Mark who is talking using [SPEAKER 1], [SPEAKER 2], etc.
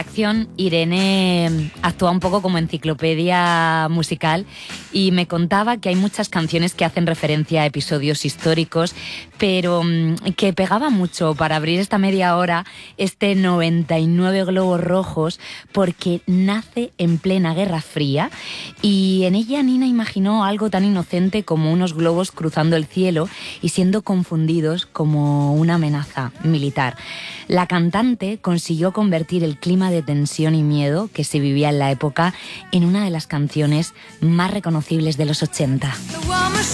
[SPEAKER 1] Irene actúa un poco como enciclopedia musical y me contaba que hay muchas canciones que hacen referencia a episodios históricos, pero que pegaba mucho para abrir esta media hora este 99 globos rojos, porque nace en plena Guerra Fría y en ella Nina imaginó algo tan inocente como unos globos cruzando el cielo y siendo confundidos como una amenaza militar. La cantante consiguió convertir el clima de tensión y miedo que se vivía en la época en una de las canciones más reconocibles de los 80.